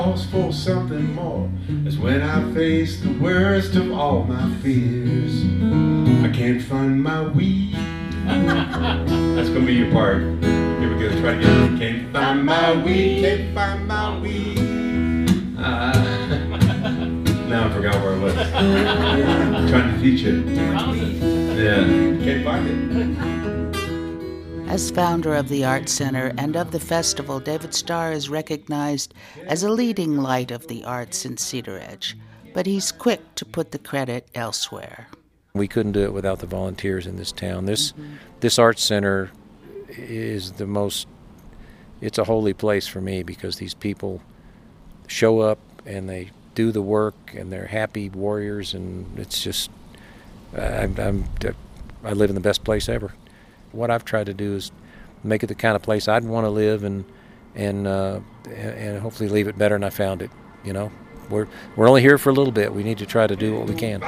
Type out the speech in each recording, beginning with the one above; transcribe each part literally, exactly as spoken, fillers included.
For something more is when I face the worst of all my fears. I can't find my weed. That's gonna be your part. Here we go, try it again. Can't find my weed, can't find my weed. Uh, now I forgot where I was. I'm trying to teach it. Yeah, can't find it. As founder of the Art Center and of the festival, David Starr is recognized as a leading light of the arts in Cedar Edge, but he's quick to put the credit elsewhere. We couldn't do it without the volunteers in this town. This mm-hmm. this art center is the most, it's a holy place for me because these people show up and they do the work and they're happy warriors, and it's just, I'm, I'm, I live in the best place ever. What I've tried to do is make it the kind of place I'd want to live, and and uh, and hopefully leave it better than I found it. You know, we're we're only here for a little bit. We need to try to do what we can.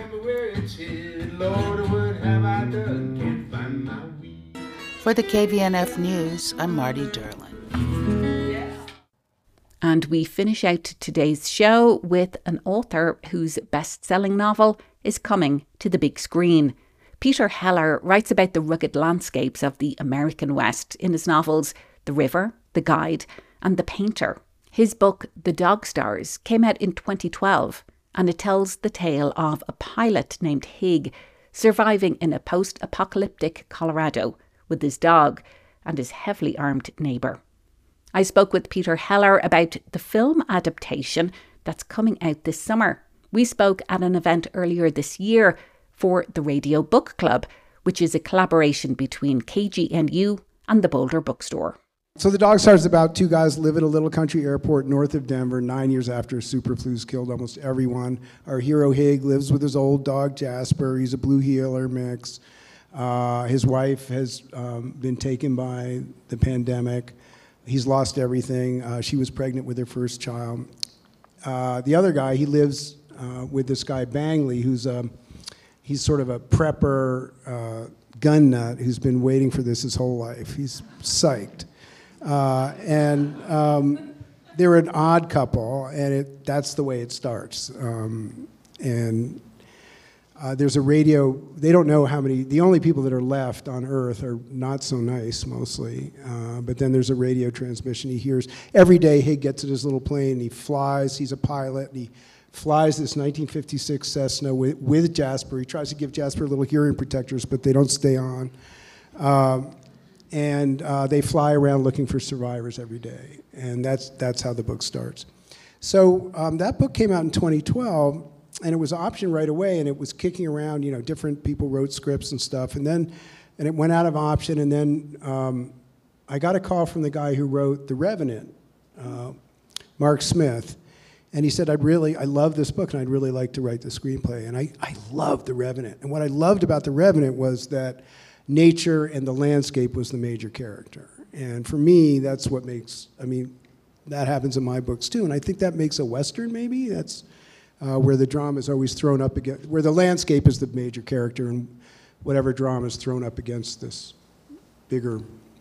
For the K V N F News, I'm Marty Derlin. And we finish out today's show with an author whose best-selling novel is coming to the big screen. Peter Heller writes about the rugged landscapes of the American West in his novels The River, The Guide, and The Painter. His book, The Dog Stars, came out in twenty twelve, and it tells the tale of a pilot named Hig surviving in a post-apocalyptic Colorado with his dog and his heavily armed neighbour. I spoke with Peter Heller about the film adaptation that's coming out this summer. We spoke at an event earlier this year for the Radio Book Club, which is a collaboration between K G N U and the Boulder Bookstore. So The Dog Stars is about two guys live at a little country airport north of Denver nine years after a superflu's killed almost everyone. Our hero Hig lives with his old dog Jasper. He's a blue heeler mix. Uh, his wife has um, been taken by the pandemic. He's lost everything. Uh, she was pregnant with her first child. Uh, the other guy, he lives uh, with this guy Bangley, who's a He's sort of a prepper uh, gun nut who's been waiting for this his whole life. He's psyched. Uh, and um, they're an odd couple, and it, that's the way it starts. Um, and uh, there's a radio, they don't know how many, the only people that are left on Earth are not so nice mostly. Uh, but then there's a radio transmission he hears. Every day Hig gets in his little plane, and he flies, he's a pilot, and he flies this nineteen fifty-six Cessna with, with Jasper. He tries to give Jasper little hearing protectors, but they don't stay on. Um, and uh, they fly around looking for survivors every day. And that's that's how the book starts. So um, that book came out in twenty twelve, and it was optioned right away, and it was kicking around. You know, different people wrote scripts and stuff. And then and it went out of option, and then um, I got a call from the guy who wrote The Revenant, uh, Mark Smith. And he said, I'd really, I love this book, and I'd really like to write the screenplay. And I, I loved The Revenant. And what I loved about The Revenant was that nature and the landscape was the major character. And for me, that's what makes, I mean, that happens in my books too. And I think that makes a Western, maybe. That's uh, where the drama is always thrown up against, where the landscape is the major character, and whatever drama is thrown up against this bigger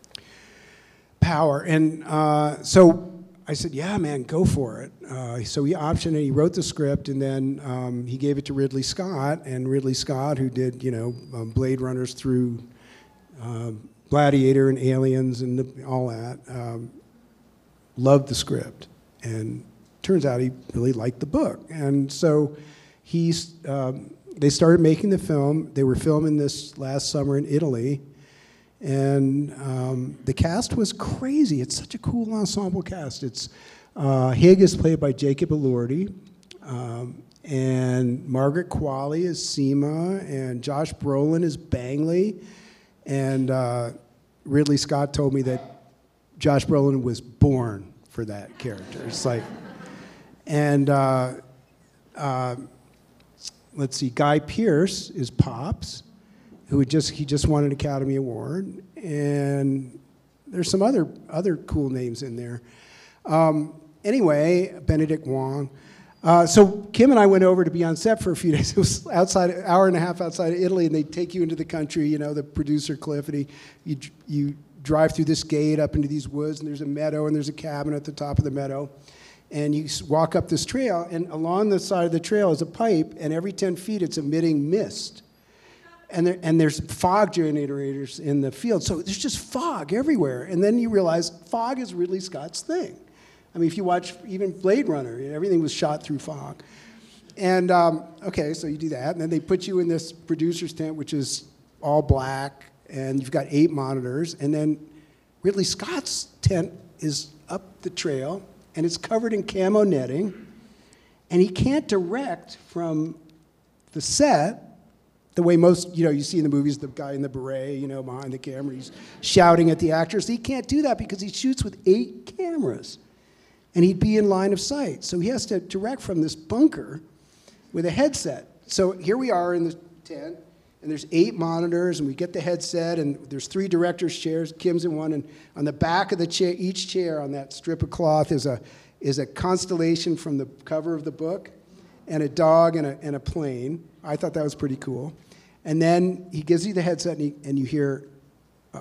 power. And uh, so I said, yeah, man, go for it. Uh, so he optioned it, he wrote the script, and then um, he gave it to Ridley Scott, and Ridley Scott, who did, you know, um, Blade Runners through uh, Gladiator and Aliens and the, all that, um, loved the script. And turns out he really liked the book. And so he's, um, they started making the film. They were filming this last summer in Italy. And um, the cast was crazy. It's such a cool ensemble cast. It's uh, Hig is played by Jacob Elordi, um, and Margaret Qualley is Seema, and Josh Brolin is Bangley, and uh, Ridley Scott told me that Josh Brolin was born for that character. It's like, and uh, uh, let's see, Guy Pearce is Pops, who had just he just won an Academy Award, and there's some other other cool names in there. Um, anyway, Benedict Wong. Uh, so Kim and I went over to be on set for a few days. It was outside, an hour and a half outside of Italy, and they take you into the country. You know, the producer Cliff, and he, you you drive through this gate up into these woods, and there's a meadow, and there's a cabin at the top of the meadow. And you s- walk up this trail, and along the side of the trail is a pipe, and every ten feet it's emitting mist. And, there, and there's fog generators in the field, so there's just fog everywhere. And then you realize fog is Ridley Scott's thing. I mean, if you watch even Blade Runner, everything was shot through fog. And, um, okay, so you do that, and then they put you in this producer's tent, which is all black, and you've got eight monitors, and then Ridley Scott's tent is up the trail, and it's covered in camo netting, and he can't direct from the set the way most, you know, you see in the movies, the guy in the beret, you know, behind the camera, he's shouting at the actors. He can't do that because he shoots with eight cameras, and he'd be in line of sight. So he has to direct from this bunker with a headset. So here we are in the tent, and there's eight monitors, and we get the headset, and there's three directors' chairs. Kim's in one, and on the back of the chair, each chair on that strip of cloth is a is a constellation from the cover of the book, and a dog and a and a plane. I thought that was pretty cool. And then he gives you the headset, and, he, and you hear uh,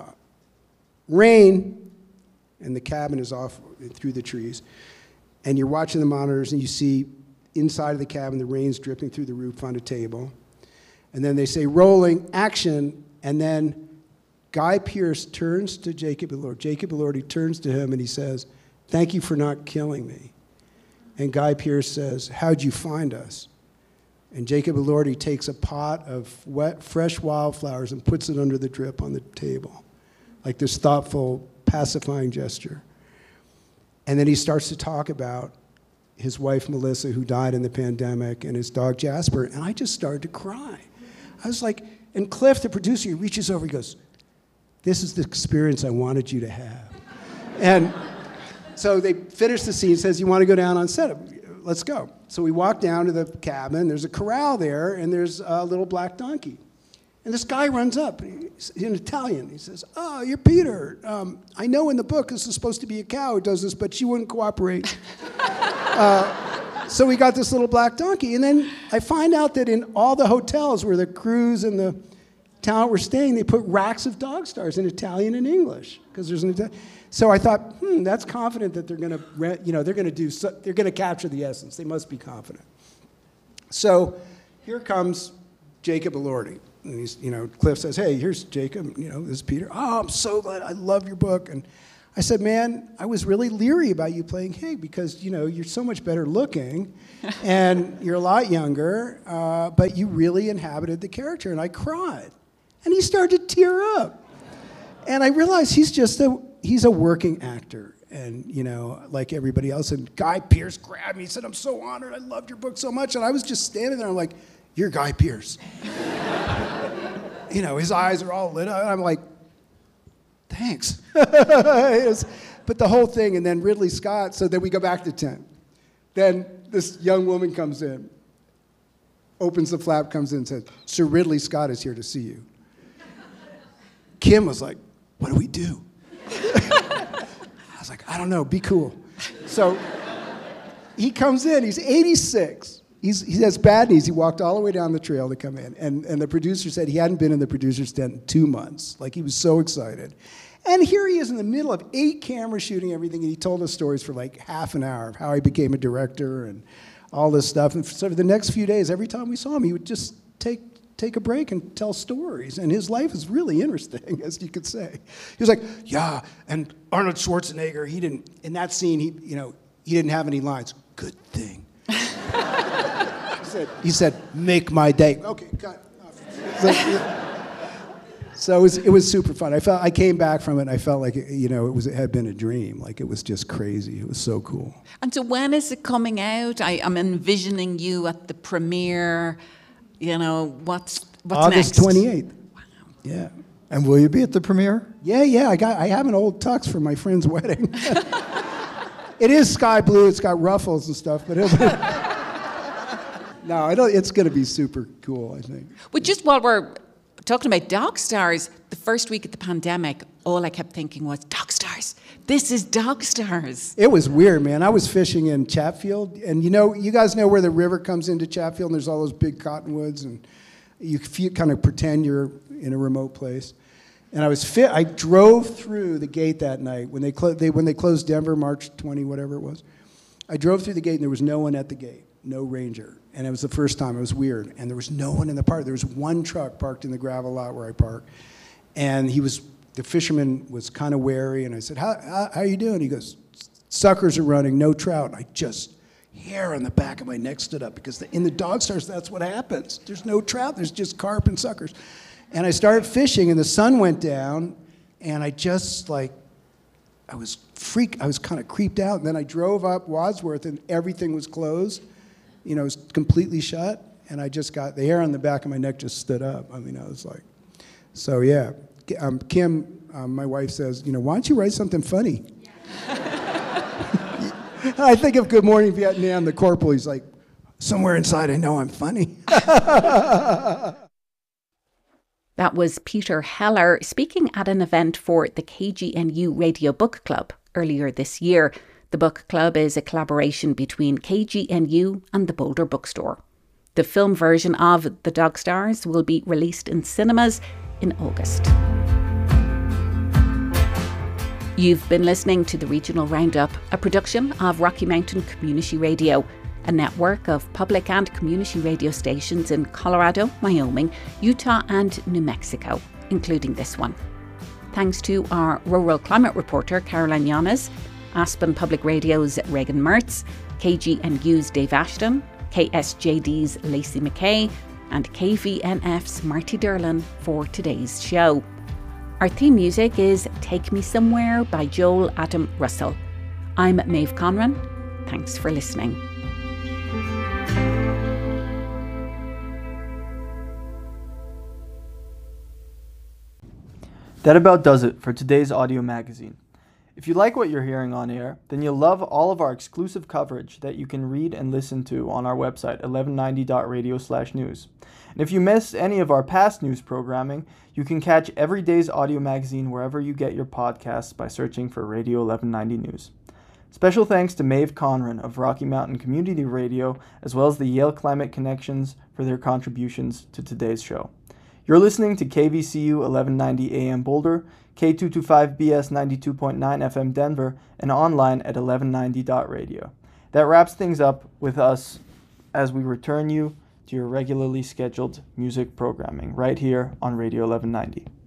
rain, and the cabin is off through the trees, and you're watching the monitors, and you see inside of the cabin the rain's dripping through the roof on a table. And then they say, rolling, action, and then Guy Pearce turns to Jacob Elordi. Jacob Elordi turns to him and he says, thank you for not killing me. And Guy Pearce says, how'd you find us? And Jacob Elordi takes a pot of wet, fresh wildflowers and puts it under the drip on the table, like this thoughtful, pacifying gesture. And then he starts to talk about his wife, Melissa, who died in the pandemic, and his dog, Jasper, and I just started to cry. I was like, and Cliff, the producer, he reaches over, he goes, this is the experience I wanted you to have. And so they finish the scene, says, you want to go down on set? Let's go. So we walk down to the cabin, there's a corral there, and there's a little black donkey. And this guy runs up, he's in Italian. He says, oh, you're Peter. Um, I know in the book this is supposed to be a cow who does this, but she wouldn't cooperate. uh, so we got this little black donkey. And then I find out that in all the hotels where the crews and the talent were staying, they put racks of dog stars in Italian and English, because there's an Italian. So I thought, hmm, that's confident that they're going to, you know, they're going to do, so, they're going to capture the essence. They must be confident. So here comes Jacob Elordi. And he's, you know, Cliff says, hey, here's Jacob, you know, this is Peter. Oh, I'm so glad, I love your book. And I said, man, I was really leery about you playing Hig because, you know, you're so much better looking and you're a lot younger, uh, but you really inhabited the character. And I cried. And he started to tear up. And I realized he's just a, he's a working actor. And, you know, like everybody else. And Guy Pearce grabbed me. He said, I'm so honored. I loved your book so much. And I was just standing there. I'm like, you're Guy Pearce. You know, his eyes are all lit up. And I'm like, thanks. was, but the whole thing, and then Ridley Scott, so then we go back to tent. Then this young woman comes in, opens the flap, comes in and says, Sir Ridley Scott is here to see you. Kim was like, what do we do? I was like, I don't know, be cool. So he comes in, he's eighty-six. He's, he has bad knees. He walked all the way down the trail to come in. And, and the producer said he hadn't been in the producer's tent in two months. Like, he was so excited. And here he is in the middle of eight cameras shooting everything, and he told us stories for like half an hour of how he became a director and all this stuff. And so for the next few days, every time we saw him, he would just take, take a break and tell stories. And his life is really interesting, as you could say. He was like, yeah, and Arnold Schwarzenegger, he didn't, in that scene, he, you know, he didn't have any lines. Good thing. Said, he said, make my day. Okay, cut. So, so it was, it was super fun. I felt, I came back from it and I felt like, it, you know, it was, it had been a dream. Like, it was just crazy. It was so cool. And so when is it coming out? I, I'm envisioning you at the premiere. You know, what's, what's August next? twenty-eighth. Wow. Yeah. And will you be at the premiere? Yeah, yeah. I got, I have an old tux for my friend's wedding. It is sky blue. It's got ruffles and stuff, but it'll be... No, I don't, it's going to be super cool, I think. Well, just while we're talking about Dog Stars, the first week of the pandemic, all I kept thinking was, Dog Stars, this is Dog Stars. It was weird, man. I was fishing in Chatfield, and you know, you guys know where the river comes into Chatfield, and there's all those big cottonwoods, and you feel, kind of pretend you're in a remote place. And I was fit. I drove through the gate that night when they, clo- they when they closed Denver, March twentieth, whatever it was. I drove through the gate and there was no one at the gate, no ranger. And it was the first time, it was weird. And there was no one in the park. There was one truck parked in the gravel lot where I park. And he was, the fisherman was kind of wary, and I said, how, how, how you doing? He goes, suckers are running, no trout. And I just, hair on the back of my neck stood up, because the, in the dog stars, that's what happens. There's no trout, there's just carp and suckers. And I started fishing, and the sun went down, and I just like, I was freaked, I was kind of creeped out. And then I drove up Wadsworth, and everything was closed. You know, it was completely shut. And I just got, the hair on the back of my neck just stood up. I mean, I was like, so yeah. Um, Kim, um, my wife says, you know, why don't you write something funny? I think of Good Morning Vietnam, the corporal, he's like, somewhere inside I know I'm funny. That was Peter Heller speaking at an event for the K G N U Radio Book Club earlier this year. The book club is a collaboration between K G N U and the Boulder Bookstore. The film version of The Dog Stars will be released in cinemas in August. You've been listening to the Regional Roundup, a production of Rocky Mountain Community Radio, a network of public and community radio stations in Colorado, Wyoming, Utah and New Mexico, including this one. Thanks to our rural climate reporter, Caroline Yanes, Aspen Public Radio's Reagan Mertz, K G N U's Dave Ashton, K S J D's Lacey McKay, and K V N F's Marty Derlin for today's show. Our theme music is Take Me Somewhere by Joel Adam Russell. I'm Maeve Conran. Thanks for listening. That about does it for today's audio magazine. If you like what you're hearing on air, then you'll love all of our exclusive coverage that you can read and listen to on our website, eleven ninety dot radio slash news. And if you missed any of our past news programming, you can catch every day's audio magazine wherever you get your podcasts by searching for Radio eleven ninety News. Special thanks to Maeve Conran of Rocky Mountain Community Radio, as well as the Yale Climate Connections for their contributions to today's show. You're listening to K V C U eleven ninety A M Boulder, K two twenty-five B S ninety-two point nine F M Denver, and online at eleven ninety dot radio. That wraps things up with us as we return you to your regularly scheduled music programming right here on Radio eleven ninety.